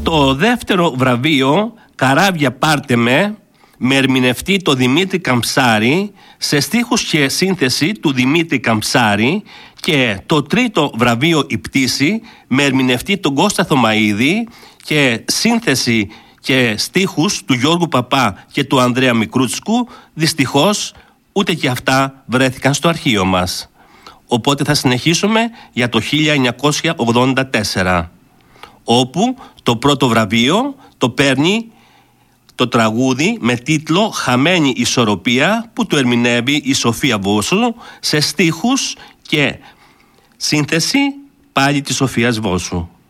Το δεύτερο βραβείο, «Καράβια πάρτε με ερμηνευτή το Δημήτρη Καμψάρη, σε στίχους και σύνθεση του Δημήτρη Καμψάρη, και το τρίτο βραβείο, «Η πτήση», με ερμηνευτή τον Κώστα Θωμαίδη και σύνθεση και στίχους του Γιώργου Παπά και του Ανδρέα Μικρούτσκου, δυστυχώς ούτε και αυτά βρέθηκαν στο αρχείο μας. Οπότε θα συνεχίσουμε για το 1984, όπου το πρώτο βραβείο το παίρνει το τραγούδι με τίτλο «Χαμένη ισορροπία», που το ερμηνεύει η Σοφία Βόσου σε στίχους και σύνθεση πάλι της Σοφίας Βόσου.